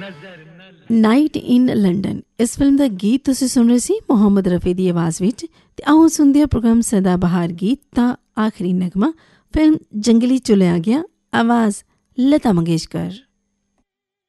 Night in London, ਇਸ film ਦਾ ਗੀਤ ਤੁਸੀਂ ਸੁਣ ਰਹੇ ਸੀ ਮੁਹੰਮਦ ਰਫੀ ਦੀ ਆਵਾਜ਼ ਵਿੱਚ। ਤੇ ਆਓ ਸੁਣਦੇ ਹਾਂ ਪ੍ਰੋਗਰਾਮ ਸਦਾ ਬਹਾਰ ਗੀਤ ਦਾ ਆਖਰੀ ਨਗਮਾ, ਫਿਲਮ ਜੰਗਲੀ ਚੋਂ ਲਿਆ ਗਿਆ, ਆਵਾਜ਼ ਲਤਾ ਮੰਗੇਸ਼ਕਰ।